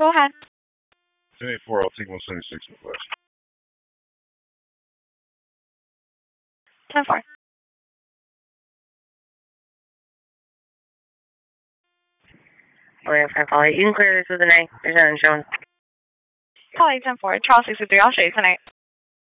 Go ahead. 10-4, I'll take 176 in flash. 10-4. We're going to call it. You can clear this with an A. There's nothing showing. Call 810-4. Charles 63. I'll show you tonight.